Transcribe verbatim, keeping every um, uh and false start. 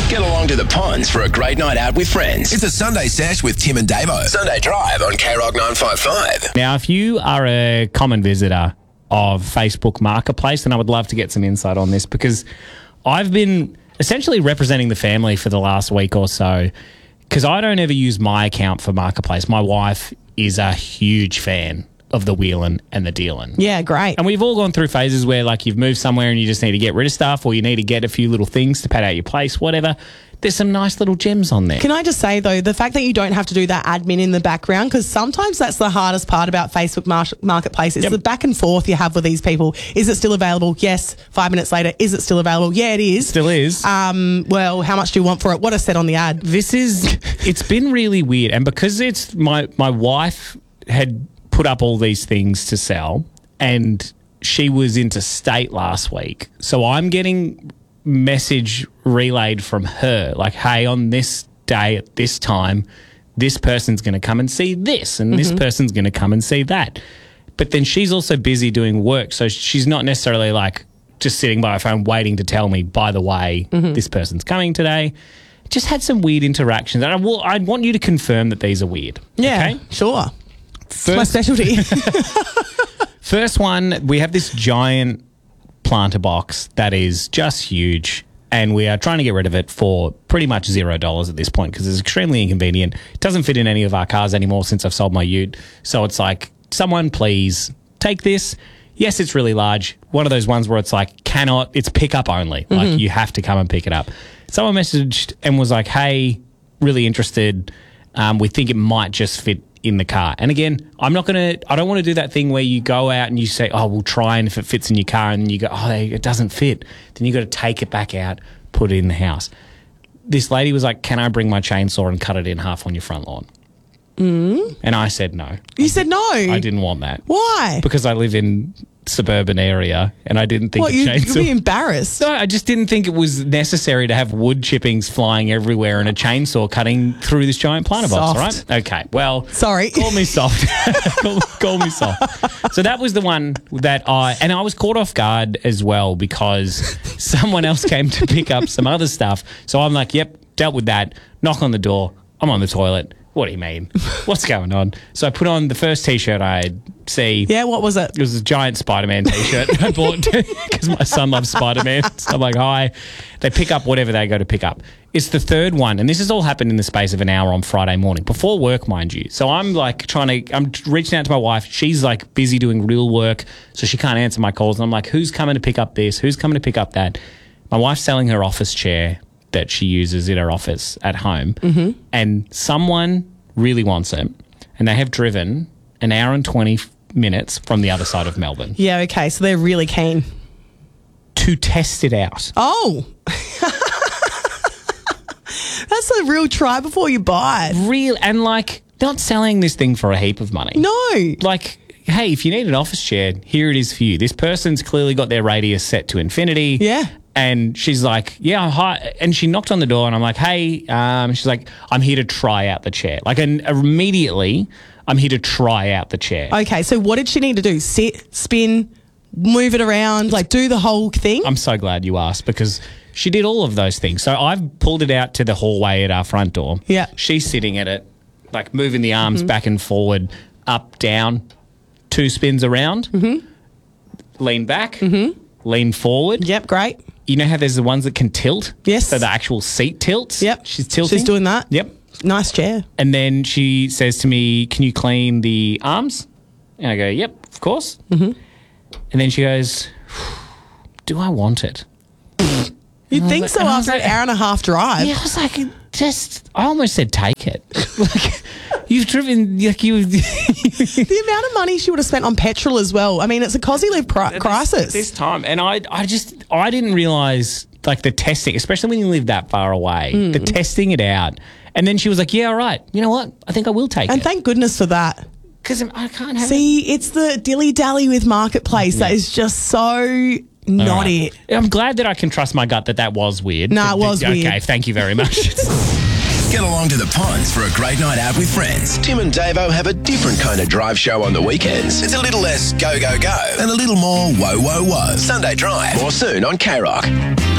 Get along to the Ponds for a great night out with friends. It's a Sunday Sesh with Tim and Davo. Sunday Drive on K Rock nine five five. Now, if you are a common visitor of Facebook Marketplace, then I would love to get some insight on this, because I've been essentially representing the family for the last week or so, because I don't ever use my account for Marketplace. My wife is a huge fan of the wheelin' and the dealin'. Yeah, great. And we've all gone through phases where, like, you've moved somewhere and you just need to get rid of stuff, or you need to get a few little things to pad out your place, whatever. There's some nice little gems on there. Can I just say, though, the fact that you don't have to do that admin in the background, because sometimes that's the hardest part about Facebook Mar- Marketplace, is Yep. the back and forth you have with these people. Is it still available? Yes. Five minutes later, is it still available? Yeah, it is. Still is. Um, well, how much do you want for it? What I said on the ad. This is, it's been really weird. And because it's my, my wife had put up all these things to sell, and she was interstate last week. So I'm getting message relayed from her, like, hey, on this day at this time, this person's going to come and see this, and mm-hmm. this person's going to come and see that. But then she's also busy doing work, so she's not necessarily like just sitting by her phone waiting to tell me, by the way, mm-hmm. this person's coming today. Just had some weird interactions. And I will, I want you to confirm that these are weird. Yeah, okay? Sure. First, it's my specialty. First one, we have this giant planter box that is just huge, and we are trying to get rid of it for pretty much zero dollars at this point, because it's extremely inconvenient. It doesn't fit in any of our cars anymore since I've sold my ute. So it's like, someone please take this. Yes, it's really large. One of those ones where it's like, cannot, it's pickup only. Mm-hmm. Like, you have to come and pick it up. Someone messaged and was like, hey, really interested. Um, we think it might just fit in the car. And again, I'm not going to, I don't want to do that thing where you go out and you say, oh, we'll try, and if it fits in your car, and then you go, oh, it doesn't fit. Then you got to take it back out, put it in the house. This lady was like, can I bring my chainsaw and cut it in half on your front lawn? Mm. And I said no. You I said did, no? I didn't want that. Why? Because I live in suburban area, and I didn't think what, a you, chainsaw... You'd be embarrassed. No, I just didn't think it was necessary to have wood chippings flying everywhere and a chainsaw cutting through this giant planter box, all right? Okay, well... Sorry. Call me soft. call, call me soft. So that was the one that I... And I was caught off guard as well, because someone else came to pick up some other stuff. So I'm like, yep, dealt with that. Knock on the door. I'm on the toilet. What do you mean? What's going on? So I put on the first T-shirt I'd see. Yeah, what was it? It was a giant Spider-Man T-shirt I bought because my son loves Spider-Man. So I'm like, hi. They pick up whatever they go to pick up. It's the third one, and this has all happened in the space of an hour on Friday morning, before work, mind you. So I'm like trying to, I'm reaching out to my wife. She's like busy doing real work, so she can't answer my calls. And I'm like, who's coming to pick up this? Who's coming to pick up that? My wife's selling her office chair that she uses in her office at home, mm-hmm. and someone really wants it, and they have driven an hour and twenty minutes from the other side of Melbourne. Yeah, okay, so they're really keen. To test it out. Oh. That's a real try before you buy it. Real, and like, not selling this thing for a heap of money. No. Like, hey, if you need an office chair, here it is for you. This person's clearly got their radius set to infinity. Yeah. And she's like, yeah, hi. And she knocked on the door, and I'm like, hey. Um, she's like, I'm here to try out the chair. Like, and immediately, I'm here to try out the chair. Okay, so what did she need to do? Sit, spin, move it around, like do the whole thing? I'm so glad you asked, because she did all of those things. So I've pulled it out to the hallway at our front door. Yeah. She's sitting at it, like moving the arms mm-hmm. back and forward, up, down, two spins around, mm-hmm. lean back, mm-hmm. lean forward. Yep, great. You know how there's the ones that can tilt? Yes. So the actual seat tilts? Yep. She's tilting. She's doing that? Yep. Nice chair. And then she says to me, can you clean the arms? And I go, yep, of course. Mm-hmm. And then she goes, do I want it? You'd think like, so after like, an hour and a half drive. Yeah, I was like, just, I almost said take it. Like, you've driven, like you... The amount of money she would have spent on petrol as well. I mean, it's a cosy live pri- crisis. This, this time. And I I just, I didn't realise, like, the testing, especially when you live that far away, mm. the testing it out. And then she was like, yeah, all right. You know what? I think I will take and it. And thank goodness for that. Because I can't have See, it. it's the dilly-dally with Marketplace yeah. that is just so... Not right. it. I'm glad that I can trust my gut that that was weird. No, it was okay, weird. Okay, thank you very much. Get along to the Ponds for a great night out with friends. Tim and Davo have a different kind of drive show on the weekends. It's a little less go, go, go and a little more whoa, whoa, whoa. Sunday Drive. More soon on K Rock.